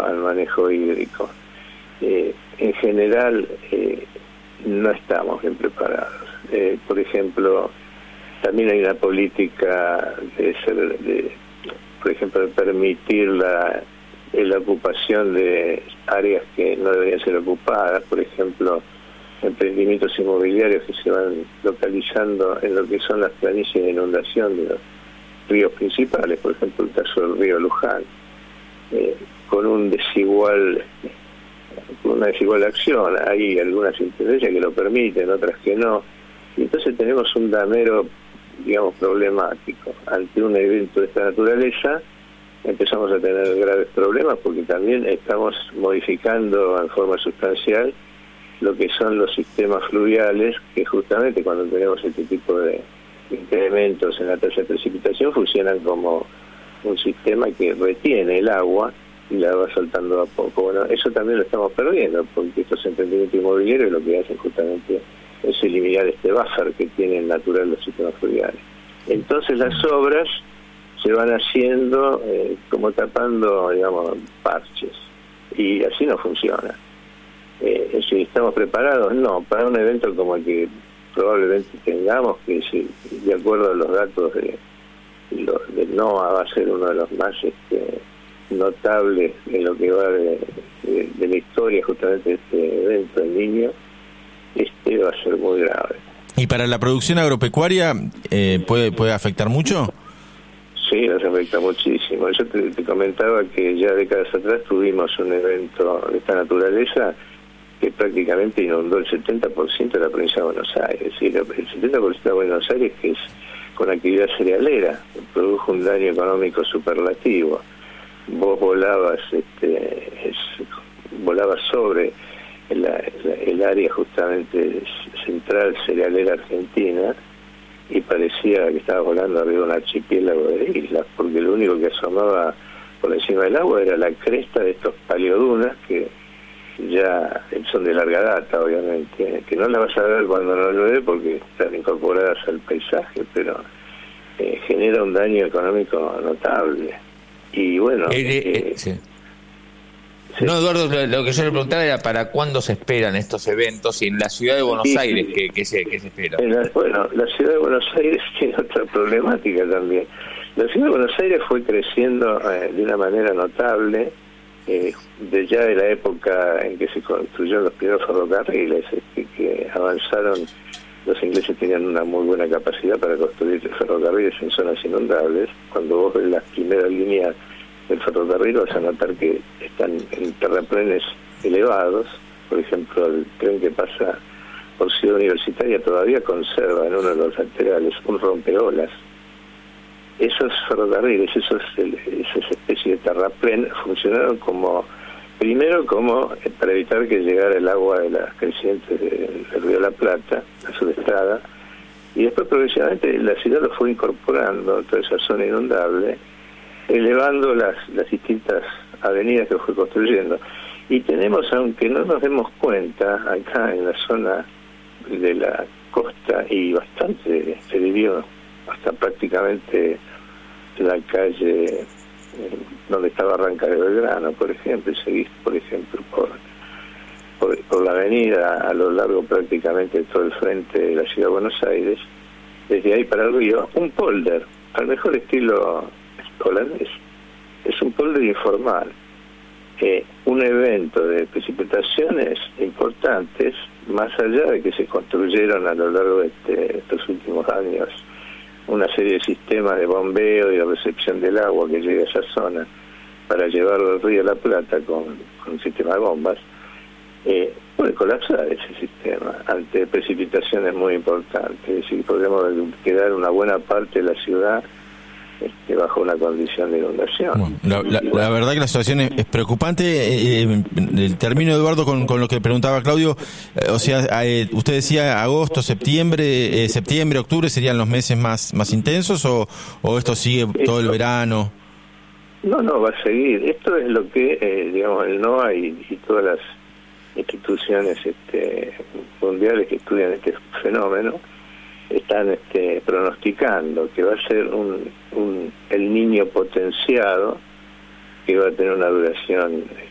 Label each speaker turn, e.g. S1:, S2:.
S1: al manejo hídrico. En general no estamos bien preparados. Por ejemplo, también hay una política por ejemplo, de permitir la ocupación de áreas que no deberían ser ocupadas, por ejemplo, emprendimientos inmobiliarios que se van localizando en lo que son las planicies de inundación de los ríos principales, por ejemplo el caso del río Luján, con una desigual acción. Hay algunas intendencias que lo permiten, otras que no, y entonces tenemos un damero, digamos, problemático. Ante un evento de esta naturaleza empezamos a tener graves problemas porque también estamos modificando en forma sustancial lo que son los sistemas fluviales, que justamente cuando tenemos este tipo de incrementos en la tasa de precipitación funcionan como un sistema que retiene el agua y la va soltando a poco. Bueno, eso también lo estamos perdiendo, porque estos emprendimientos inmobiliarios lo que hacen justamente es eliminar este buffer que tienen natural los sistemas fluviales. Entonces las obras se van haciendo como tapando, digamos, parches, y así no funciona. Si estamos preparados, no, para un evento como el que probablemente tengamos, que de acuerdo a los datos de NOAA va a ser uno de los más notables en lo que va de la historia justamente de este evento en Niño, va a ser muy grave.
S2: ¿Y para la producción agropecuaria puede afectar mucho?
S1: Sí, nos afecta muchísimo. Yo te comentaba que ya décadas atrás tuvimos un evento de esta naturaleza que prácticamente inundó el 70% de la provincia de Buenos Aires. Es decir, el 70% de Buenos Aires, que es con actividad cerealera, produjo un daño económico superlativo. Vos volabas sobre el área justamente central cerealera argentina y parecía que estaba volando arriba de un archipiélago de islas, porque lo único que asomaba por encima del agua era la cresta de estos paleodunas que ya son de larga data, obviamente, que no las vas a ver cuando no llueve porque están incorporadas al paisaje, pero genera un daño económico notable. Y bueno...
S3: Sí. No, Eduardo, lo que yo le preguntaba era para cuándo se esperan estos eventos y en la ciudad de Buenos Aires, ¿qué se espera?
S1: Bueno, la ciudad de Buenos Aires tiene otra problemática también. La ciudad de Buenos Aires fue creciendo de una manera notable de ya de la época en que se construyeron los primeros ferrocarriles, que avanzaron. Los ingleses tenían una muy buena capacidad para construir ferrocarriles en zonas inundables. Cuando vos ves las primeras líneas del ferrocarril vas a notar que están en terraplenes elevados. Por ejemplo, el tren que pasa por Ciudad Universitaria todavía conserva en uno de los laterales un rompeolas. Esos ferrocarriles, esas especies de terraplén funcionaron primero como para evitar que llegara el agua de las crecientes del río de la Plata a su estrada, y después progresivamente la ciudad lo fue incorporando, toda esa zona inundable, elevando las distintas avenidas que fue construyendo. Y tenemos, aunque no nos demos cuenta, acá en la zona de la costa, y bastante se vivió hasta prácticamente la calle donde estaba Barranca de Belgrano, por ejemplo, y seguís, por ejemplo, por la avenida a lo largo prácticamente de todo el frente de la ciudad de Buenos Aires, desde ahí para el río, un polder, al mejor estilo holandés. Es un polder informal. Un evento de precipitaciones importantes, más allá de que se construyeron a lo largo de estos últimos años una serie de sistemas de bombeo y de recepción del agua que llega a esa zona para llevarlo al río de la Plata con un sistema de bombas, puede colapsar ese sistema ante precipitaciones muy importantes. Es decir, podemos quedar una buena parte de la ciudad bajo una condición de inundación.
S2: Bueno, la verdad que la situación es preocupante. Termino, Eduardo, con lo que preguntaba Claudio. O sea, usted decía agosto, septiembre, octubre serían los meses más intensos, o esto sigue todo el verano.
S1: No, va a seguir. Esto es lo que, digamos, el NOAA y todas las instituciones mundiales que estudian este fenómeno están pronosticando que va a ser el Niño potenciado, que va a tener una duración